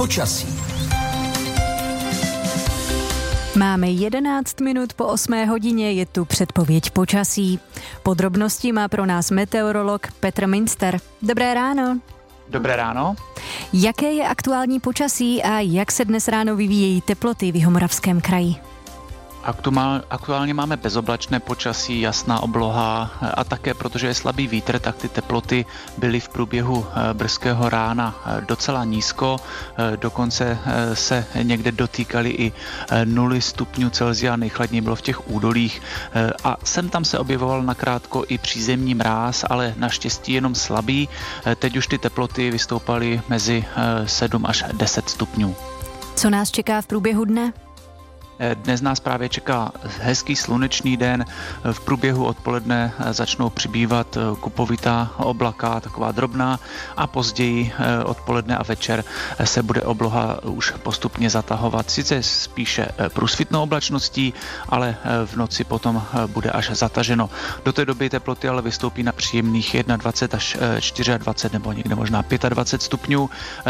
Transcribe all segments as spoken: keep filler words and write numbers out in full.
počasí. Máme jedenáct minut po osmé hodině, je tu předpověď počasí. Podrobnosti má pro nás meteorolog Petr Minster. Dobré ráno. Dobré ráno. Jaké je aktuální počasí a jak se dnes ráno vyvíjejí teploty v Jihomoravském kraji? Aktuálně máme bezoblačné počasí, jasná obloha a také, protože je slabý vítr, tak ty teploty byly v průběhu brzkého rána docela nízko, dokonce se někde dotýkaly i nuly stupňů Celsia, nejchladněji bylo v těch údolích a sem tam se objevoval nakrátko i přízemní mráz, ale naštěstí jenom slabý. Teď už ty teploty vystoupaly mezi sedm až deset stupňů. Co nás čeká v průběhu dne? Dnes nás právě čeká hezký slunečný den. V průběhu odpoledne začnou přibývat kupovitá oblaka, taková drobná, a později odpoledne a večer se bude obloha už postupně zatahovat. Sice spíše průsvitnou oblačností, ale v noci potom bude až zataženo. Do té doby teploty ale vystoupí na příjemných dvacet jedna až dvacet čtyři nebo někde možná dvacet pět stupňů.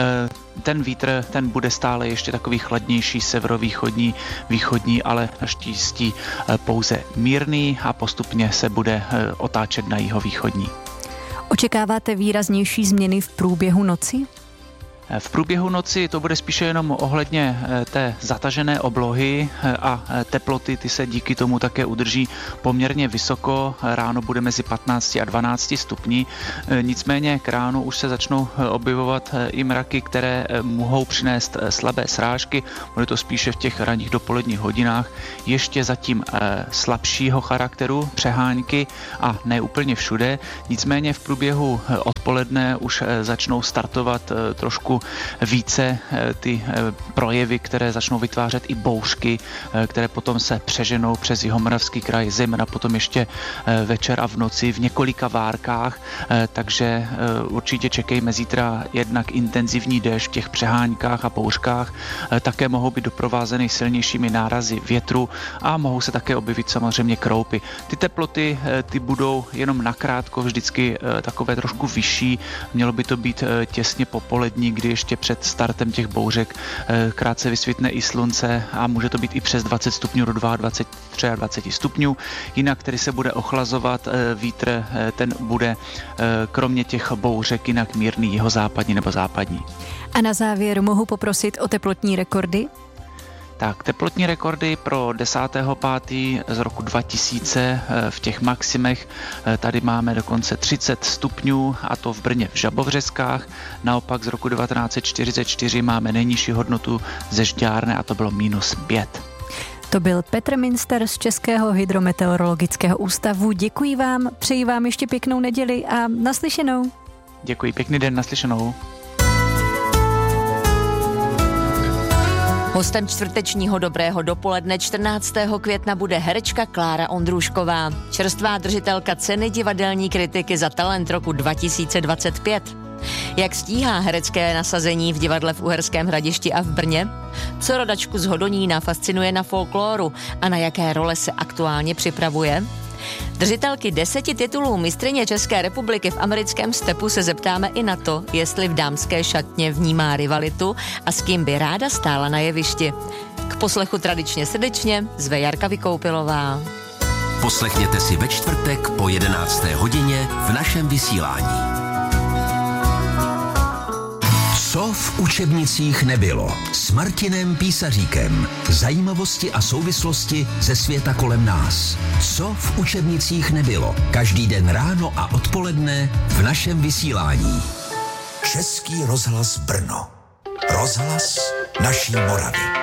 Ten vítr, ten bude stále ještě takový chladnější, severovýchodní, východní, ale naštěstí pouze mírný a postupně se bude otáčet na jihovýchodní. Očekáváte výraznější změny v průběhu noci? V průběhu noci to bude spíše jenom ohledně té zatažené oblohy a teploty, ty se díky tomu také udrží poměrně vysoko. Ráno bude mezi patnácti a dvanácti stupni. Nicméně k ránu už se začnou objevovat i mraky, které mohou přinést slabé srážky. Bude to spíše v těch ranních dopoledních hodinách. Ještě zatím slabšího charakteru přehánky a ne úplně všude. Nicméně v průběhu odpoledne už začnou startovat trošku více ty projevy, které začnou vytvářet i bouřky, které potom se přeženou přes Jihomoravský kraj, zejména potom ještě večer a v noci v několika várkách, takže určitě čekejme zítra jednak intenzivní déšť v těch přeháňkách a bouřkách, také mohou být doprovázeny silnějšími nárazy větru a mohou se také objevit samozřejmě kroupy. Ty teploty, ty budou jenom nakrátko vždycky takové trošku vyšší, mělo by to být těsně popolední, kdy ještě před startem těch bouřek krátce vysvitne i slunce a může to být i přes dvacet stupňů do dvacet dva, dvacet tři stupňů. Jinak tedy se bude ochlazovat vítr, ten bude kromě těch bouřek jinak mírný jihozápadní nebo západní. A na závěr mohu poprosit o teplotní rekordy? Tak, teplotní rekordy pro desátého pátého z roku dva tisíce v těch maximech. Tady máme dokonce třicet stupňů, a to v Brně v Žabovřeskách. Naopak z roku devatenáct set čtyřicet čtyři máme nejnižší hodnotu ze Žďárné a to bylo minus pět. To byl Petr Minster z Českého hydrometeorologického ústavu. Děkuji vám, přeji vám ještě pěknou neděli a naslyšenou. Děkuji, pěkný den, naslyšenou. Hostem čtvrtečního dobrého dopoledne čtrnáctého května bude herečka Klára Ondrůšková, čerstvá držitelka ceny divadelní kritiky za talent roku dva tisíce dvacet pět. Jak stíhá herecké nasazení v divadle v Uherském Hradišti a v Brně? Co rodačku z Hodonína fascinuje na folkloru a na jaké role se aktuálně připravuje? Držitelky deseti titulů mistryně České republiky v americkém stepu se zeptáme i na to, jestli v dámské šatně vnímá rivalitu a s kým by ráda stála na jevišti. K poslechu tradičně srdečně zve Jarka Vykoupilová. Poslechněte si ve čtvrtek po jedenácté hodině v našem vysílání. Co v učebnicích nebylo? S Martinem Písaříkem. Zajímavosti a souvislosti ze světa kolem nás. Co v učebnicích nebylo? Každý den ráno a odpoledne v našem vysílání. Český rozhlas Brno. Rozhlas naší Moravy.